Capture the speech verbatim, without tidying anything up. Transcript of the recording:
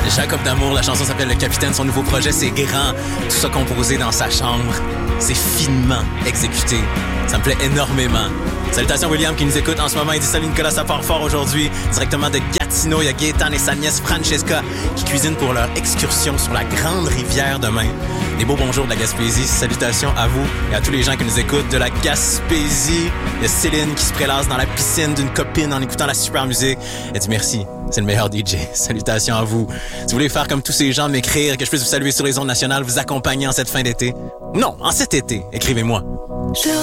Jacob D'Amour, la chanson s'appelle Le Capitaine, son nouveau projet c'est grand, tout ça composé dans sa chambre, c'est finement exécuté, ça me plaît énormément. Salutations William qui nous écoute en ce moment, il dit salut Nicolas, ça part fort aujourd'hui, directement de Gatineau, il y a Gaétan et sa nièce Francesca qui cuisinent pour leur excursion sur la grande rivière demain. Des beaux bonjours de la Gaspésie, salutations à vous et à tous les gens qui nous écoutent de la Gaspésie. Il y a Céline qui se prélasse dans la piscine d'une copine en écoutant la super musique. Elle dit merci, c'est le meilleur D J. Salutations à vous. Si vous voulez faire comme tous ces gens, m'écrire, que je puisse vous saluer sur les ondes nationales, vous accompagner en cette fin d'été. Non, en cet été, écrivez-moi.